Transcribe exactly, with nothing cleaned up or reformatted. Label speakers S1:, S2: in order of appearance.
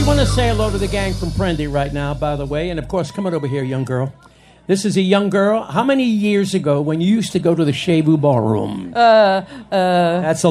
S1: want to say hello to the gang from Prendy right now, by the way. And, of course, come on over here, young girl. This is a young girl. How many years ago when you used to go to the Shevu Ballroom?
S2: Uh, uh...
S1: That's a